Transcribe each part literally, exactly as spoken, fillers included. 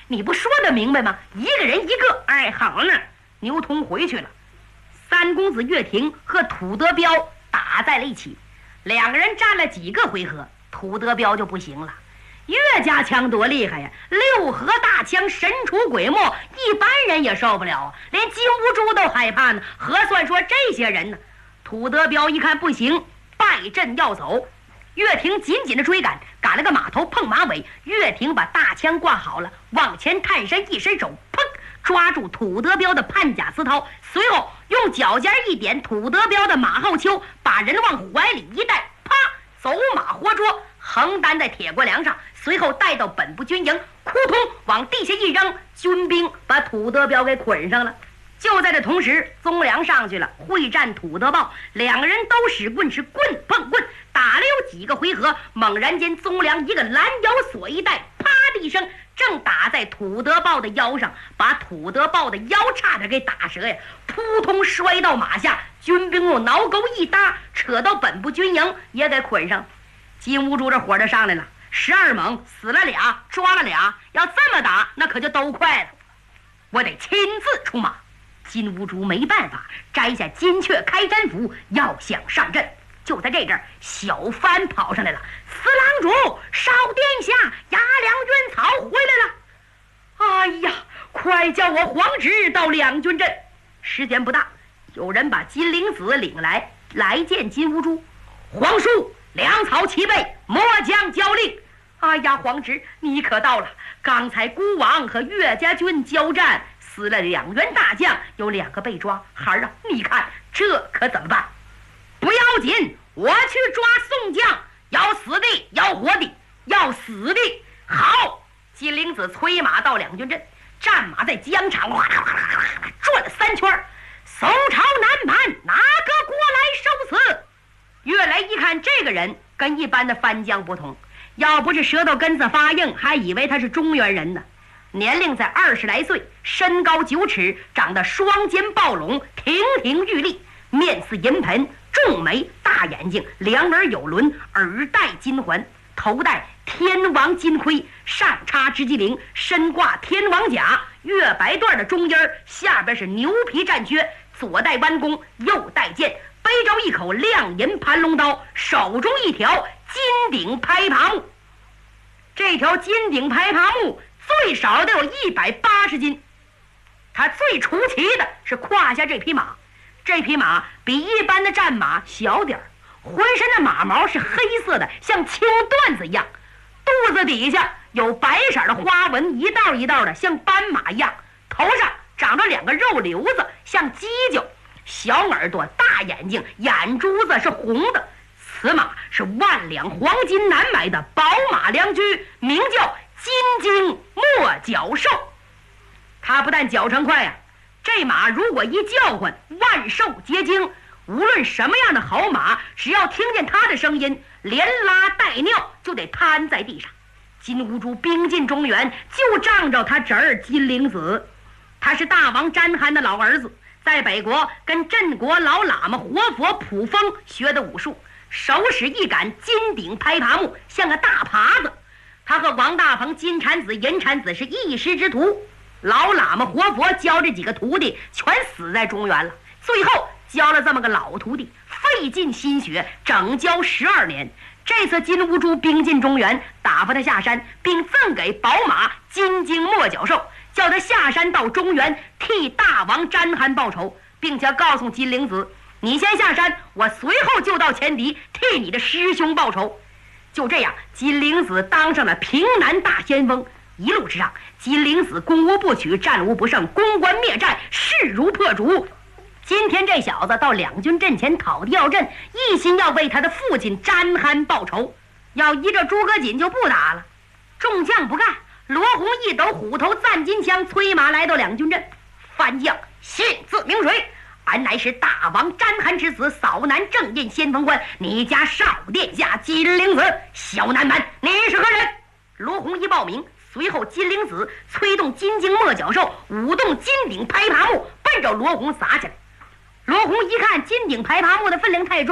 你不说得明白吗？一个人一个。哎，好呢。牛通回去了。三公子岳霆和土德彪打在了一起，两个人战了几个回合，土德彪就不行了。岳家枪多厉害呀！六合大枪神出鬼没，一般人也受不了，连金兀术都害怕呢。核算说这些人呢，土德彪一看不行，败阵要走。岳霆紧紧的追赶，赶了个马头碰马尾。岳霆把大枪挂好了，往前探身，一伸手，砰，抓住土德彪的判甲丝绦，随后用脚尖一点土德彪的马后丘，把人往怀里一带，啪，走马活捉，横担在铁锅梁上，随后带到本部军营，扑通往地下一扔，军兵把土德彪给捆上了。就在这同时，宗良上去了会战土德豹，两个人都使棍，是棍碰棍，打了有几个回合，猛然间宗良一个拦腰锁一带，啪的一声，正打在土德豹的腰上，把土德豹的腰差点给打折呀，扑通摔到马下，军兵用挠钩一搭，扯到本部军营也给捆上。金兀术这火就上来了，十二猛死了俩，抓了俩，要这么打那可就都快了，我得亲自出马。金兀术没办法，摘下金雀开山斧，要想上阵。就在这阵儿，小帆跑上来了：“四郎主，少殿下押两军草回来了。”哎呀，快叫我皇侄到两军阵。时间不大，有人把金陵子领来，来见金兀术。皇叔，粮草齐备，末将交令。哎呀，皇侄，你可到了。刚才孤王和岳家军交战，死了两员大将，有两个被抓。孩儿啊，你看这可怎么办？不要紧，我去抓宋将，要死的，要活的，要死的。好，金陵子催马到两军阵，战马在疆场哗啦哗啦哗啦转了三圈。宋朝南蛮，哪个过来受死？岳来一看，这个人跟一般的番将不同，要不是舌头根子发硬，还以为他是中原人呢。年龄在二十来岁，身高九尺，长得双肩抱拢，亭亭玉立，面似银盆，重眉大眼睛，两耳有轮，耳戴金环，头戴天王金盔，上插织机灵，身挂天王甲，月白缎的中衣儿，下边是牛皮战靴，左戴弯弓，右戴剑，背着一口亮银盘龙刀，手中一条金顶拍爬木。这条金顶拍爬木最少得有一百八十斤。他最出奇的是胯下这匹马，这匹马比一般的战马小点儿，浑身的马毛是黑色的，像青缎子一样，肚子底下有白色的花纹，一道一道的，像斑马一样，头上长着两个肉瘤子，像犄角，小耳朵，大眼睛，眼珠子是红的。此马是万两黄金难买的宝马良驹，名叫金睛莫角兽。它不但脚程快呀、啊，这马如果一叫唤，万兽皆惊。无论什么样的好马，只要听见它的声音，连拉带尿就得瘫在地上。金兀术兵进中原，就仗着他侄儿金陵子，他是大王詹罕的老儿子，在北国跟镇国老喇嘛活佛普风学的武术，手使一杆金顶拍爬木，像个大耙子。他和王大鹏、金蝉子、银蝉子是一师之徒。老喇嘛活佛教这几个徒弟全死在中原了，最后教了这么个老徒弟，费尽心血，整教十二年。这次金兀术兵进中原，打发他下山，并赠给宝马金睛莫角兽，叫他下山到中原替大王詹罕报仇，并且告诉金陵子，你先下山，我随后就到前敌替你的师兄报仇。就这样，金陵子当上了平南大先锋。一路之上，金陵子攻无不取，战无不胜，攻关灭寨，势如破竹。今天这小子到两军阵前讨地要阵，一心要为他的父亲詹罕报仇。要依着诸葛瑾就不打了。众将不干，罗洪一抖虎头赞金枪，催马来到两军阵。番将姓字名谁？俺乃是大王詹罕之子，扫南正印先锋官，你家少殿下金陵子。小南蛮，你是何人？罗洪一报名。随后金陵子催动金睛莫角兽，舞动金顶拍爬木，奔着罗洪砸起来。罗洪一看金顶拍爬木的分量太重了，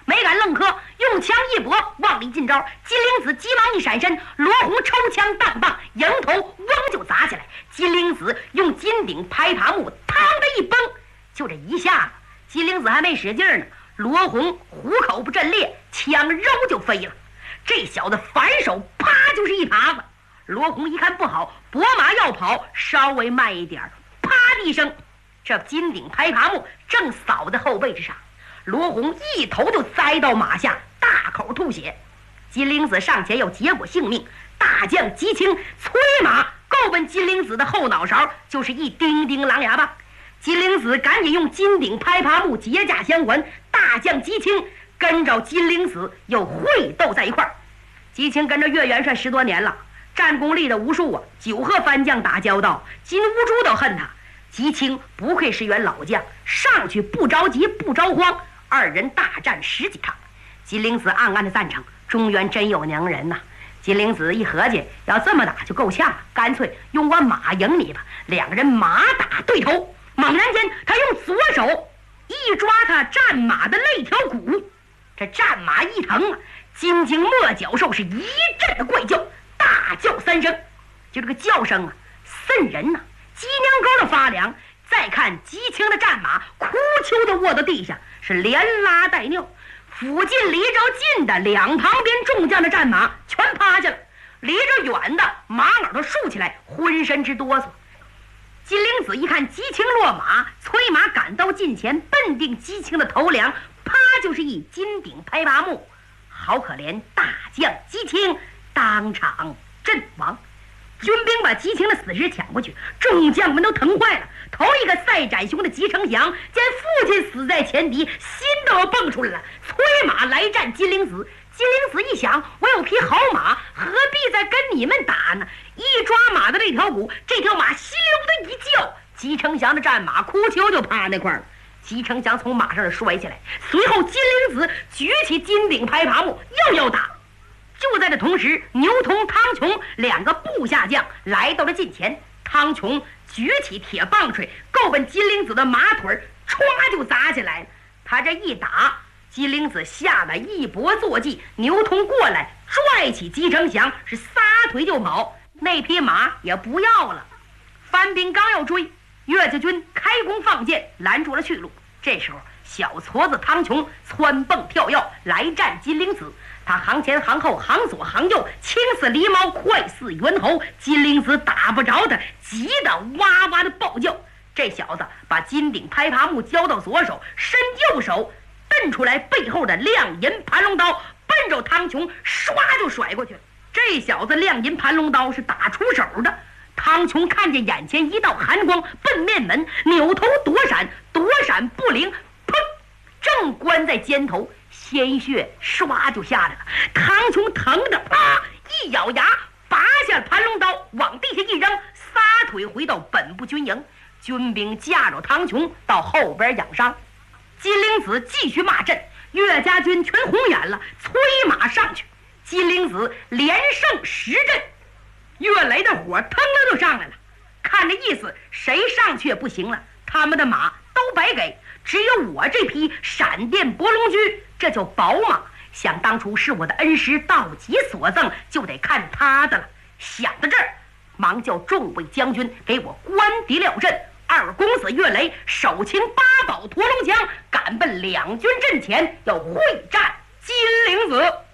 没敢愣磕，用枪一搏，往里进招。金灵子急忙一闪身，罗红抽枪当棒，迎头嗡就砸起来。金灵子用金顶拍爬木，嘡的一崩，就这一下，金灵子还没使劲呢，罗红虎口不震裂，枪肉就飞了。这小子反手啪就是一耙子。罗红一看不好，拨马要跑，稍微慢一点，啪的一声，这金顶拍爬木正扫在后背之上。罗红一头就栽到马下，大口吐血。金灵子上前要结果性命，大将吉清催马够奔金灵子的后脑勺，就是一叮叮狼牙棒。金灵子赶紧用金顶拍爬木结架相还，大将吉清跟着金灵子又会斗在一块儿。吉清跟着岳元帅十多年了，战功立的无数啊，久和番将打交道，金兀术都恨他。吉清不愧是员老将，上去不着急不着慌，二人大战十几趟。金灵子暗暗的赞成，中原真有能人呐、啊。金灵子一合计，要这么打就够呛了，干脆用我马赢你吧。两个人马打对头，猛然间他用左手一抓他战马的肋条骨，这战马一疼啊，金睛莫角兽是一阵的怪叫，大叫三声，就这个叫声啊瘆人呐、啊，鸡娘沟的发凉。再看吉清的战马哭丘的卧到地下，是连拉带尿，附近离着近的两旁边众将的战马全趴下了，离着远的马耳朵竖起来，浑身直哆嗦。金灵子一看吉清落马，催马赶到近前，奔定吉清的头梁，啪就是一金顶拍爬木。好可怜，大将吉清当场阵亡。军兵把吉清的死尸抢过去，众将们都疼坏了。头一个赛斩雄的吉承祥见父亲死在前敌，心都要蹦出来了，催马来战金灵子。金灵子一想，我有匹好马，何必再跟你们打呢？一抓马的这条骨，这条马稀溜的一叫，吉承祥的战马哭丘就趴那块了。吉承祥从马上摔下来，随后金灵子举起金顶拍爬木，又要打。就在这同时，牛童、汤琼两个部下将来到了近前。汤琼举起铁棒槌，够奔金灵子的马腿，歘就砸起来了。他这一打，金灵子吓得一搏坐骑，牛童过来拽起吉承祥，是撒腿就跑。那匹马也不要了。番兵刚要追，岳家军开弓放箭拦住了去路。这时候小矬子汤琼蹿蹦跳跃来战金灵子，他行前行后行左行右，轻似狸猫，快似猿猴。金灵子打不着他，急得哇哇的暴叫。这小子把金顶拍爬木交到左手，伸右手蹬出来背后的亮银盘龙刀，奔着汤琼唰就甩过去了。这小子亮银盘龙刀是打出手的。汤琼看见眼前一道寒光奔面门，扭头躲闪，躲闪不灵，砰，正关在肩头，鲜血唰就下来了。汤琼疼的啊，一咬牙，拔下盘龙刀往地下一扔，撒腿回到本部军营。军兵架着汤琼到后边养伤。金灵子继续骂阵，岳家军全红眼了，催马上去。金灵子连胜十阵，岳雷的火腾了就上来了。看这意思，谁上去也不行了，他们的马都白给，只有我这匹闪电博龙驹，这叫宝马。想当初是我的恩师道吉所赠，就得看他的了。想到这儿，忙叫众位将军给我关敌料阵。二公子岳雷手擎八宝驼龙枪，赶奔两军阵前，要会战金灵子。